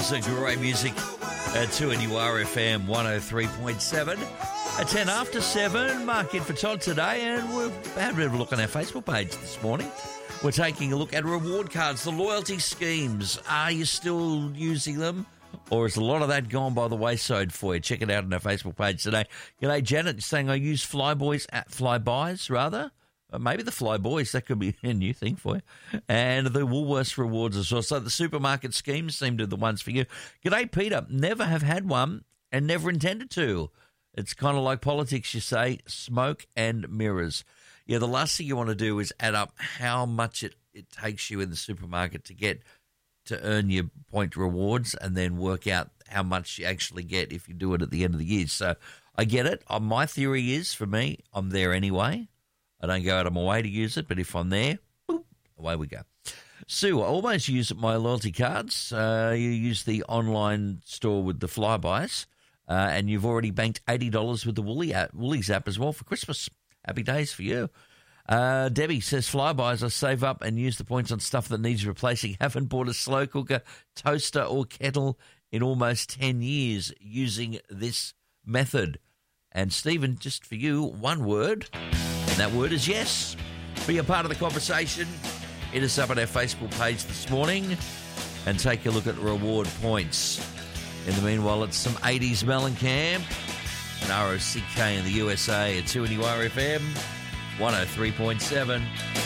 hours of great music at 2NURFM 103.7. At 10 after 7, Mark in for Todd today, and we've had a bit of a look on our Facebook page this morning. We're taking a look at reward cards, the loyalty schemes. Are you still using them, or is a lot of that gone by the wayside for you? Check it out on our Facebook page today. G'day, Janet, saying I use Flybuys, rather. Maybe the Flyboys, that could be a new thing for you. And the Woolworths rewards as well. So the supermarket schemes seem to be the ones for you. G'day, Peter. Never have had one and never intended to. It's kind of like politics, you say, smoke and mirrors. Yeah, the last thing you want to do is add up how much it takes you in the supermarket to earn your point rewards and then work out how much you actually get if you do it at the end of the year. So I get it. My theory is, for me, I'm there anyway. I don't go out of my way to use it, but if I'm there, boop, away we go. Sue, I almost use my loyalty cards. You use the online store with the Flybuys, and you've already banked $80 with the Woolies app as well for Christmas. Happy days for you. Debbie says, Flybuys, I save up and use the points on stuff that needs replacing. Haven't bought a slow cooker, toaster or kettle in almost 10 years using this method. And Stephen, just for you, one word. And that word is yes. Be a part of the conversation. Hit us up on our Facebook page this morning and take a look at reward points. In the meanwhile, it's some 80s Mellencamp and ROCK in the USA at 2NURFM 103.7.